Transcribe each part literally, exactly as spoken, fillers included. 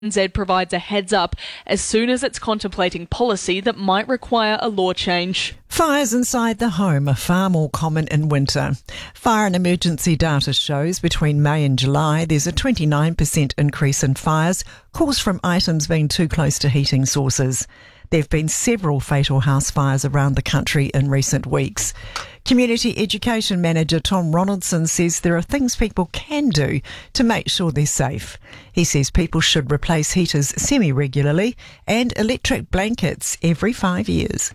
N Z provides a heads up as soon as it's contemplating policy that might require a law change. Fires inside the home are far more common in winter. Fire and emergency data shows between May and July there's a twenty-nine percent increase in fires caused from items being too close to heating sources. There have been several fatal house fires around the country in recent weeks. Community Education Manager Tom Ronaldson says there are things people can do to make sure they're safe. He says people should replace heaters semi-regularly and electric blankets every five years.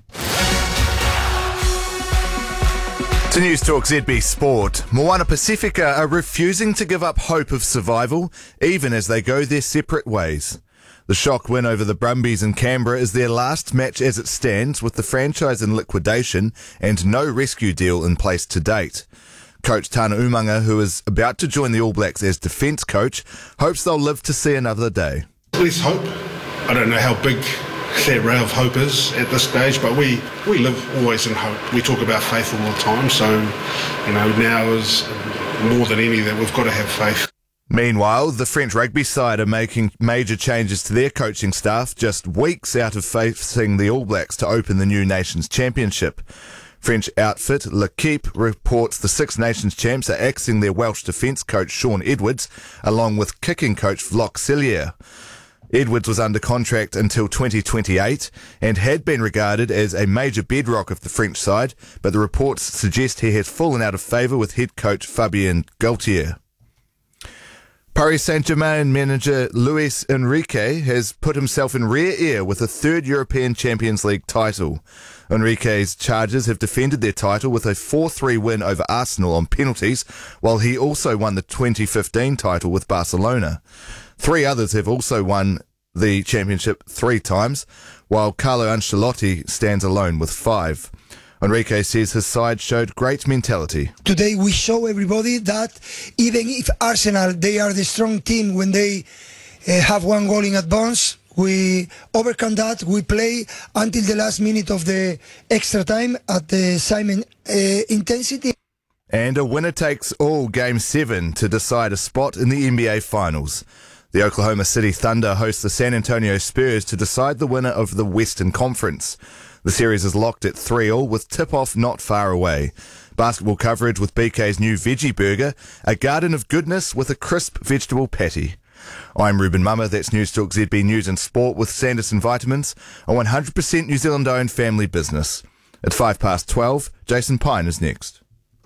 To News Talk Z B Sport, Moana Pacifica are refusing to give up hope of survival even as they go their separate ways. The shock win over the Brumbies in Canberra is their last match as it stands, with the franchise in liquidation and no rescue deal in place to date. Coach Tana Umanga, who is about to join the All Blacks as defence coach, hopes they'll live to see another day. There's hope. I don't know how big that ray of hope is at this stage, but we, we live always in hope. We talk about faith all the time, so you know now is more than any that we've got to have faith. Meanwhile, the French rugby side are making major changes to their coaching staff just weeks out of facing the All Blacks to open the new Nations Championship. French outfit L'Equipe reports the Six Nations champs are axing their Welsh defence coach Shaun Edwards, along with kicking coach Vloc Cellier. Edwards was under contract until twenty twenty-eight and had been regarded as a major bedrock of the French side, but the reports suggest he has fallen out of favour with head coach Fabien Galtier. Paris Saint-Germain manager Luis Enrique has put himself in rear air with a third European Champions League title. Enrique's Chargers have defended their title with a four three win over Arsenal on penalties, while he also won the twenty fifteen title with Barcelona. Three others have also won the championship three times, while Carlo Ancelotti stands alone with five. Enrique says his side showed great mentality. Today we show everybody that even if Arsenal, they are the strong team when they uh, have one goal in advance, we overcome that. We play until the last minute of the extra time at the same uh, intensity. And a winner takes all Game seven to decide a spot in the N B A Finals. The Oklahoma City Thunder host the San Antonio Spurs to decide the winner of the Western Conference. The series is locked at three all with tip-off not far away. Basketball coverage with B K's new Veggie Burger, a garden of goodness with a crisp vegetable patty. I'm Ruben Mummer, that's News Talk Z B News and Sport with Sanderson Vitamins, a one hundred percent New Zealand-owned family business. At five past twelve, Jason Pine is next.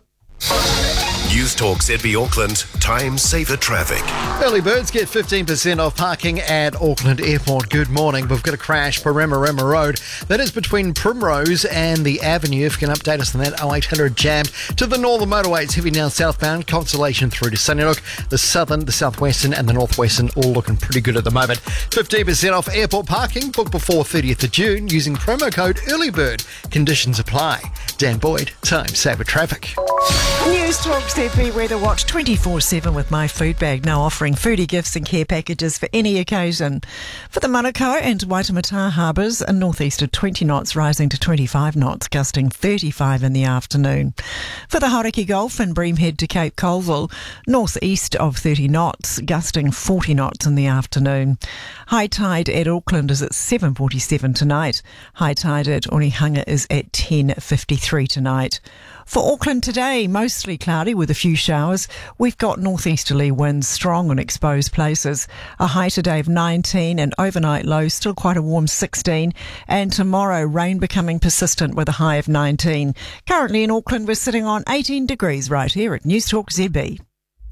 News Talk Z B Auckland, time saver traffic. Early birds get fifteen percent off parking at Auckland Airport. Good morning. We've got a crash, Paramarama Road. That is between Primrose and the Avenue. If you can update us on that, oh eight hundred jammed. To the northern motorway, it's heavy now southbound, Constellation through to Sunnylok. The southern, the southwestern and the northwestern all looking pretty good at the moment. fifteen percent off airport parking. Book before thirtieth of June using promo code EARLYBIRD. Conditions apply. Dan Boyd, time saver traffic. News Talk Z B Weather Watch twenty-four seven with My Food Bag, now offering foodie gifts and care packages for any occasion. For the Manukau and Waitemata harbours, a northeast of twenty knots rising to twenty-five knots, gusting thirty-five in the afternoon. For the Hauraki Gulf and Breamhead to Cape Colville, northeast of thirty knots, gusting forty knots in the afternoon. High tide at Auckland is at seven forty-seven tonight. High tide at Onehunga is at ten fifty-three tonight. For Auckland today, mostly cloudy with a few showers. We've got northeasterly winds strong on exposed places. A high today of nineteen and overnight low still quite a warm sixteen. And tomorrow, rain becoming persistent with a high of nineteen. Currently in Auckland, we're sitting on eighteen degrees right here at News Talk Z B.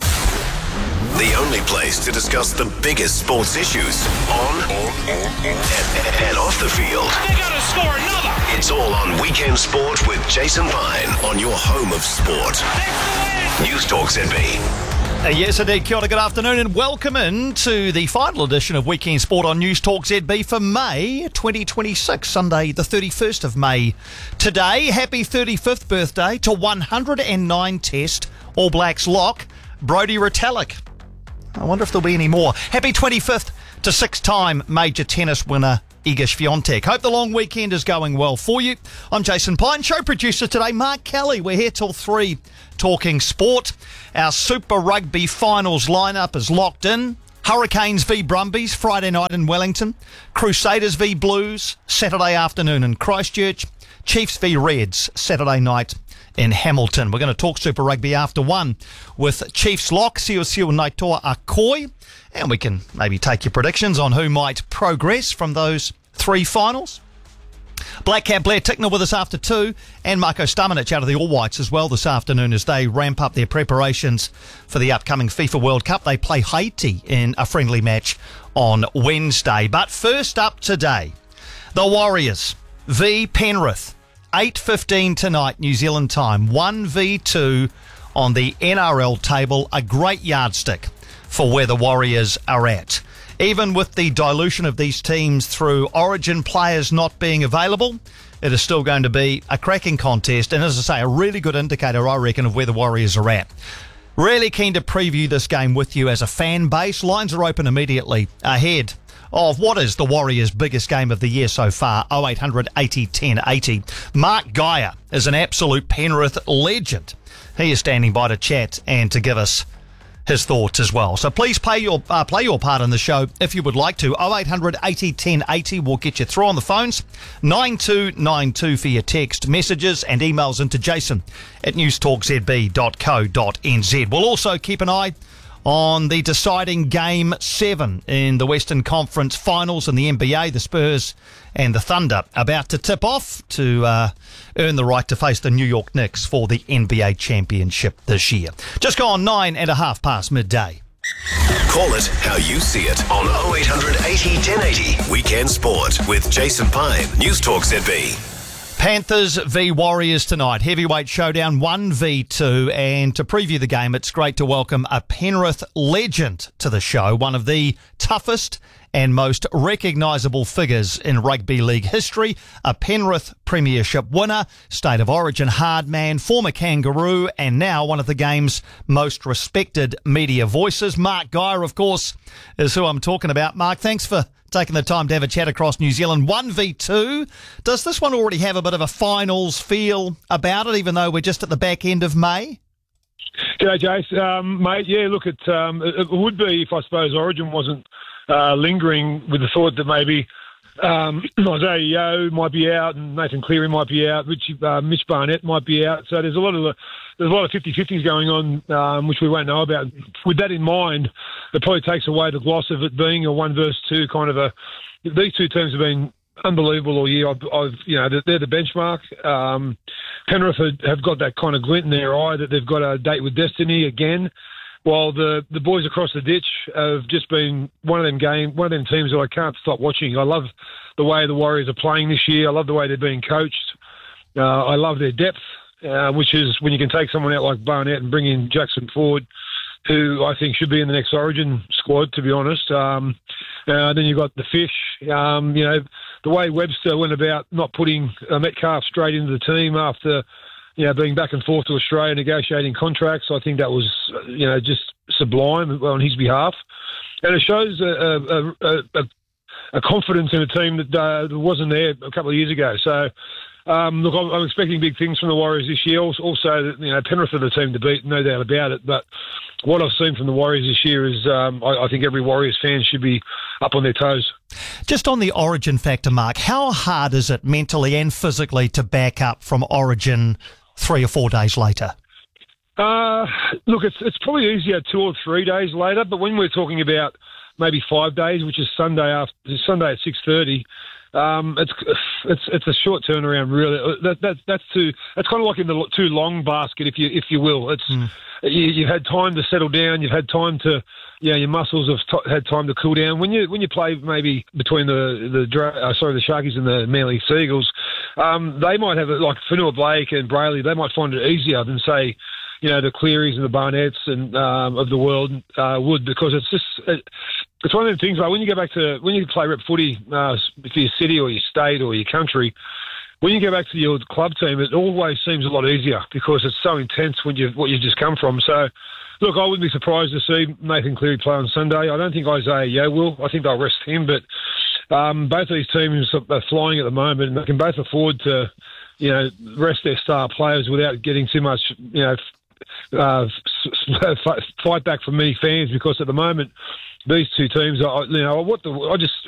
The only place to discuss the biggest sports issues on and, and off the field. They gotta score another. It's all on Weekend Sport with Jason Pine on your home of sport. News Talk Z B. Uh, yes, indeed. Kia ora, good afternoon, and welcome in to the final edition of Weekend Sport on News Talk Z B for May twenty twenty-six, Sunday the thirty-first of May. Today, happy thirty-fifth birthday to one hundred nine Test All Blacks lock Brodie Retallick. I wonder if there'll be any more. Happy twenty-fifth to six-time major tennis winner Iga Swiatek. Hope the long weekend is going well for you. I'm Jason Pine, show producer today, Mark Kelly. We're here till three talking sport. Our Super Rugby finals lineup is locked in. Hurricanes v Brumbies, Friday night in Wellington. Crusaders v Blues, Saturday afternoon in Christchurch. Chiefs v Reds, Saturday night in Hamilton. We're going to talk Super Rugby after one with Chiefs lock Siosiu Naitoa Akoi, and we can maybe take your predictions on who might progress from those three finals. Black Cap Blair Tickner with us after two, and Marko Stamenic out of the All Whites as well this afternoon as they ramp up their preparations for the upcoming FIFA World Cup. They play Haiti in a friendly match on Wednesday. But first up today, the Warriors v Penrith, eight fifteen tonight New Zealand time, one v two on the N R L table, a great yardstick for where the Warriors are at. Even with the dilution of these teams through Origin players not being available, it is still going to be a cracking contest. And as I say, a really good indicator, I reckon, of where the Warriors are at. Really keen to preview this game with you as a fan base. Lines are open immediately ahead of what is the Warriors' biggest game of the year so far, oh eight hundred eighty ten eighty. Mark Geyer is an absolute Penrith legend. He is standing by to chat and to give us his thoughts as well. So please play your uh, play your part in the show if you would like to. oh eight hundred eighty ten eighty will get you through on the phones. nine two nine two for your text messages and emails into jason at newstalk z b dot co dot n z. We'll also keep an eye on the deciding game seven in the Western Conference Finals in the N B A. The Spurs and the Thunder about to tip off to uh, earn the right to face the New York Knicks for the N B A championship this year. Just gone nine and a half past midday. Call it how you see it on oh eight hundred eighty ten eighty. Weekend Sport with Jason Pine, Newstalk Z B. Panthers v Warriors tonight. Heavyweight showdown, one v two. And to preview the game, it's great to welcome a Penrith legend to the show, one of the toughest and most recognisable figures in rugby league history, a Penrith premiership winner, State of Origin hard man, former Kangaroo, and now one of the game's most respected media voices. Mark Geyer, of course, is who I'm talking about. Mark, thanks for taking the time to have a chat across New Zealand. one v two. Does this one already have a bit of a finals feel about it, even though we're just at the back end of May? G'day, Jace. Um, mate, yeah, look, it, um, it, it would be if, I suppose, Origin wasn't uh, lingering with the thought that maybe um, Isaiah Yeo might be out and Nathan Cleary might be out, Rich, uh, Mitch Barnett might be out. So there's a lot of there's a lot of fifty-fifties going on, um, which we won't know about. With that in mind, it probably takes away the gloss of it being a one versus two kind of a. These two teams have been unbelievable all year. I've, I've you know, they're the benchmark. Um, Penrith have got that kind of glint in their eye that they've got a date with destiny again. While the, the boys across the ditch have just been one of them game, one of them teams that I can't stop watching. I love the way the Warriors are playing this year. I love the way they're being coached. Uh, I love their depth, uh, which is when you can take someone out like Barnett and bring in Jackson Ford, who I think should be in the next Origin squad, to be honest. Um, uh, then you've got the Fish. Um, you know, the way Webster went about not putting uh, Metcalf straight into the team after, you know, being back and forth to Australia negotiating contracts, I think that was, you know, just sublime on his behalf. And it shows a, a, a, a confidence in a team that uh, wasn't there a couple of years ago. So, um, look, I'm, I'm expecting big things from the Warriors this year. Also, you know, Penrith are the team to beat, no doubt about it. But what I've seen from the Warriors this year is um, I, I think every Warriors fan should be up on their toes. Just on the Origin factor, Mark, how hard is it mentally and physically to back up from Origin three or four days later? Uh, look, it's it's probably easier two or three days later, but when we're talking about maybe five days, which is Sunday after Sunday at six thirty, um, it's it's it's a short turnaround. Really, that, that that's too. That's kind of like in the too long basket, if you if you will. It's mm. you, you've had time to settle down. You've had time to, you know, your muscles have t- had time to cool down. When you when you play maybe between the the uh, sorry the Sharkies and the Manly Seagulls, um, they might have it like Fanua Blake and Brayley. They might find it easier than say, you know, the Clearys and the Barnetts and um, of the world uh, would, because it's just it, it's one of the things. Like when you go back to when you play rep footy uh, for your city or your state or your country, when you go back to your club team, it always seems a lot easier because it's so intense when you what you've just come from. So, look, I wouldn't be surprised to see Nathan Cleary play on Sunday. I don't think Isaiah Yeo will. I think they'll rest him, but um, both of these teams are flying at the moment, and they can both afford to, you know, rest their star players without getting too much, you know, uh, fight back from many fans, because at the moment these two teams, I, you know, what the, I just